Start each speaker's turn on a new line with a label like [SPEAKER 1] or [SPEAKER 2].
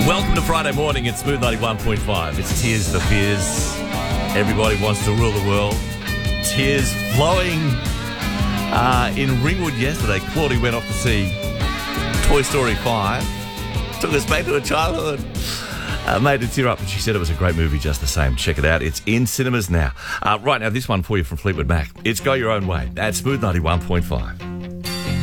[SPEAKER 1] Welcome to Friday morning at Smooth 91.5. It's Tears for Fears. Everybody wants to rule the world. Tears flowing in Ringwood yesterday. Claudie went off to see Toy Story 5. Took us back to her childhood. Made her tear up, and she said it was a great movie just the same. Check it out. It's in cinemas now. Right now, this one for you from Fleetwood Mac. It's Go Your Own Way at Smooth 91.5.